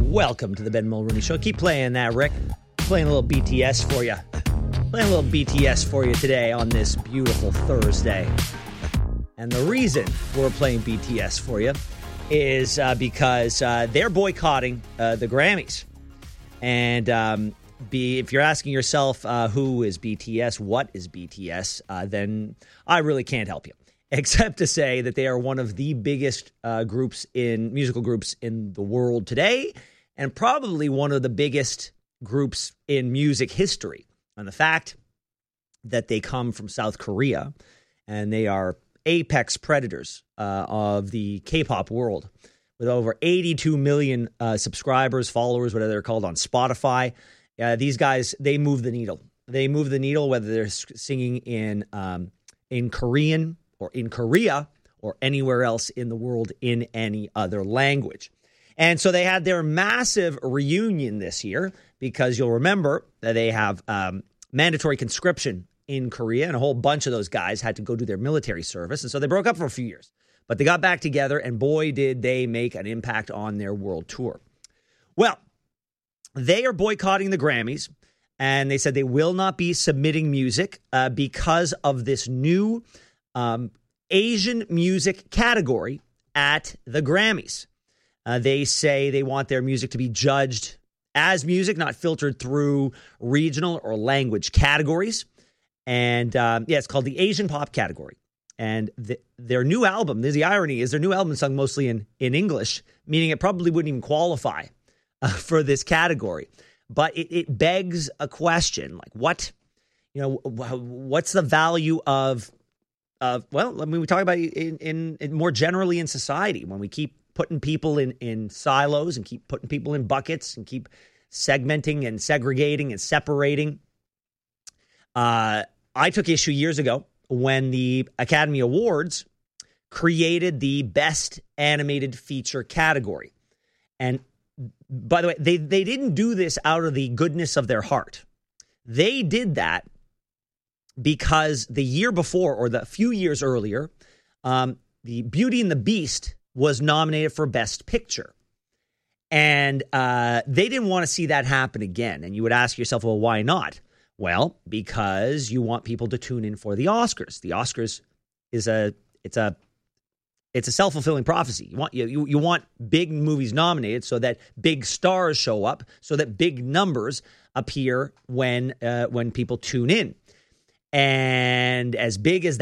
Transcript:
Welcome to the Ben Mulrooney Show. Keep playing that, Rick. Playing a little BTS for you. Playing a little BTS for you today on this beautiful Thursday. And the reason we're playing BTS for you is because they're boycotting the Grammys. And if you're asking yourself who is BTS, what is BTS, then I really can't help you. Except to say that they are one of the biggest musical groups in the world today, and probably one of the biggest groups in music history. And the fact that they come from South Korea, and they are apex predators of the K-pop world, with over 82 million subscribers, followers, whatever they're called, on Spotify. These guys, they move the needle. They move the needle, whether they're singing in Korean, or in Korea, or anywhere else in the world in any other language. And so they had their massive reunion this year, because you'll remember that they have mandatory conscription in Korea, and a whole bunch of those guys had to go do their military service. And so they broke up for a few years. But they got back together, and boy, did they make an impact on their world tour. Well, they are boycotting the Grammys, and they said they will not be submitting music because of this new Asian music category at the Grammys. They say they want their music to be judged as music, not filtered through regional or language categories. And it's called the Asian pop category. And their new album, there's the irony, is their new album sung mostly in English, meaning it probably wouldn't even qualify for this category. But it begs a question, like what's the value of we talk about it in more generally in society, when we keep putting people in silos and keep putting people in buckets and keep segmenting and segregating and separating. I took issue years ago when the Academy Awards created the Best Animated Feature category. And by the way, they didn't do this out of the goodness of their heart. They did that because the year before, or the few years earlier, the Beauty and the Beast was nominated for Best Picture. And they didn't want to see that happen again. And you would ask yourself, well, why not? Well, because you want people to tune in for the Oscars. The Oscars is a self-fulfilling prophecy. You want big movies nominated so that big stars show up, so that big numbers appear when people tune in. And as big as